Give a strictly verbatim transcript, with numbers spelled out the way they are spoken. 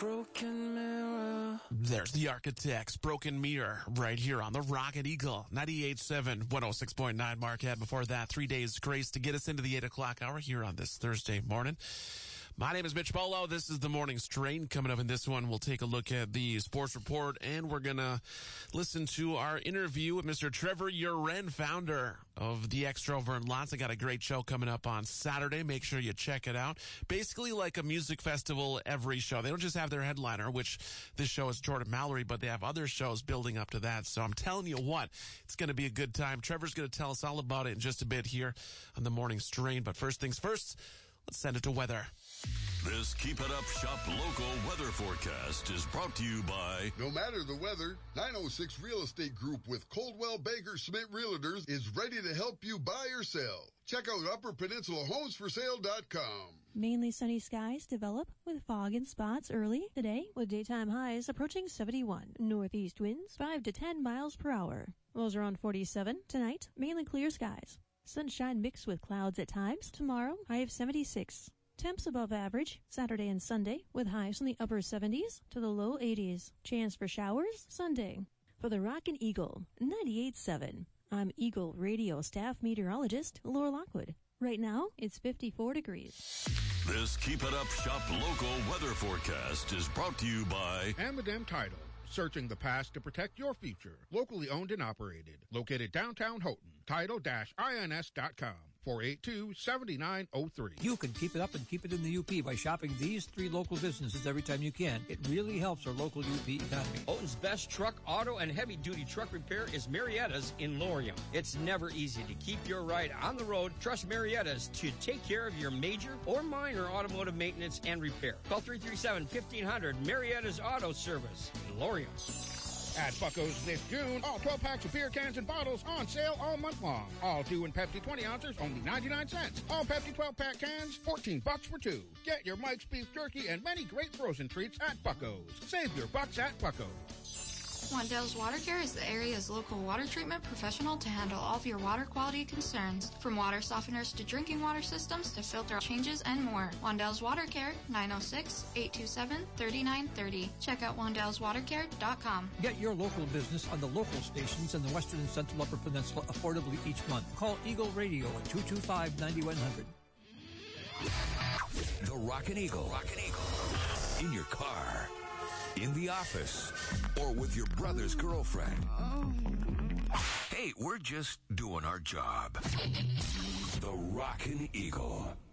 Broken mirror. There's the Architects, Broken Mirror, right here on the Rocket Eagle, ninety-eight point seven, one oh six point nine Marquette. Before that, Three Days Grace to get us into the eight o'clock hour here on this Thursday morning. My name is Mitch Polo. This is the Morning Strain. Coming up in this one, we'll take a look at the sports report, and we're going to listen to our interview with Mister Trevor Uren, founder of The Extra over in Lance. I got a great show coming up on Saturday. Make sure you check it out. Basically like a music festival every show. They don't just have their headliner, which this show is Jordan Mallory, but they have other shows building up to that. So I'm telling you what, it's going to be a good time. Trevor's going to tell us all about it in just a bit here on the Morning Strain. But first things first, let's send it to weather. This Keep It Up Shop Local weather forecast is brought to you by... No matter the weather, nine oh six Real Estate Group with Coldwell Banker Schmidt Realtors is ready to help you buy or sell. Check out upper peninsula homes for sale dot com. Mainly sunny skies develop with fog and spots early today with daytime highs approaching seventy-one. Northeast winds five to ten miles per hour. Lows around forty-seven. Tonight, mainly clear skies. Sunshine mixed with clouds at times. Tomorrow, high of seventy-six. Temps above average Saturday and Sunday with highs in the upper seventies to the low eighties. Chance for showers Sunday. For the Rockin' Eagle, ninety-eight point seven. I'm Eagle Radio staff meteorologist Laura Lockwood. Right now, it's fifty-four degrees. This Keep It Up Shop Local weather forecast is brought to you by... Amadam Title. Searching the past to protect your future. Locally owned and operated. Located downtown Houghton. Title dash ins dot com. four eight two, seven nine zero three. You can keep it up and keep it in the U P by shopping these three local businesses every time you can. It really helps our local U P economy. Houghton's best truck, auto, and heavy-duty truck repair is Marietta's in Laurium. It's never easy to keep your ride on the road. Trust Marietta's to take care of your major or minor automotive maintenance and repair. Call three three seven, fifteen hundred, Marietta's Auto Service in Laurium. At Bucko's this June, all twelve packs of beer cans and bottles on sale all month long. All two and Pepsi twenty ounces, only ninety-nine cents. All Pepsi twelve pack cans, fourteen bucks for two. Get your Mike's Beef Jerky and many great frozen treats at Bucko's. Save your bucks at Bucko's. Wandell's Water Care is the area's local water treatment professional to handle all of your water quality concerns. From water softeners to drinking water systems to filter changes and more. Wandell's Water Care, nine oh six, eight two seven, three nine three oh. Check out wandells water care dot com. Get your local business on the local stations in the Western and Central Upper Peninsula affordably each month. Call Eagle Radio at two two five, nine one zero zero. The Rockin' Eagle. Rockin' Eagle. In your car, in the office, or with your brother's girlfriend. Hey, we're just doing our job. The Rockin' Eagle.